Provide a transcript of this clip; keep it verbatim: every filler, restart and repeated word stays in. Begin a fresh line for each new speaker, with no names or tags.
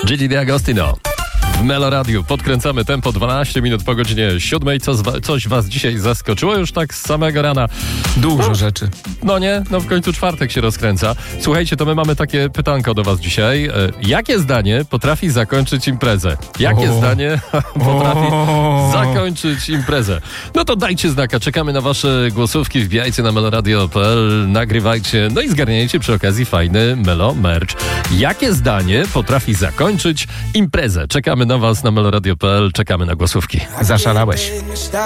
Gigi D'Agostino. W Melo Radio podkręcamy tempo dwanaście minut po godzinie siódmej. Co z, coś was dzisiaj zaskoczyło już tak z samego rana?
Dużo
no,
rzeczy.
No nie, no w końcu czwartek się rozkręca. Słuchajcie, to my mamy takie pytanko do was dzisiaj. E, jakie zdanie potrafi zakończyć imprezę? Jakie
O.
zdanie potrafi
O.
zakończyć imprezę? No to dajcie znaka, czekamy na wasze głosówki, wbijajcie na meloradio kropka p l, nagrywajcie, no i zgarniajcie przy okazji fajny Melo merch. Jakie zdanie potrafi zakończyć imprezę? Czekamy na was na meloradio kropka p l, czekamy na głosówki.
Zaszalałeś.